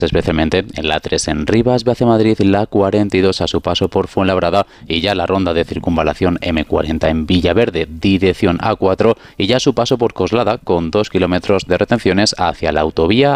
especialmente en la A3 en Rivas, hacia Madrid, la 42 a su paso por Fuenlabrada y ya la ronda de circunvalación M40 en Villaverde, dirección A4 y ya su paso por Coslada con 2 kilómetros de retenciones hacia la autovía